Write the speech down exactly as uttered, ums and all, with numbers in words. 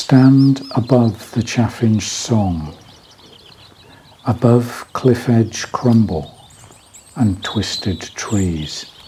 stand above the chaffinch's song, above cliff edge crumble and twisted trees.